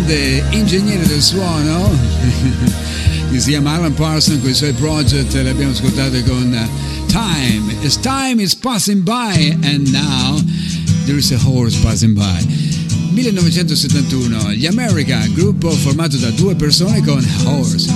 grande ingegnere del suono che si chiama Alan Parsons con i suoi project. L'abbiamo ascoltato con Time. As time is passing by and now there is a horse passing by. 1971, gli America, gruppo formato da due persone con Horse.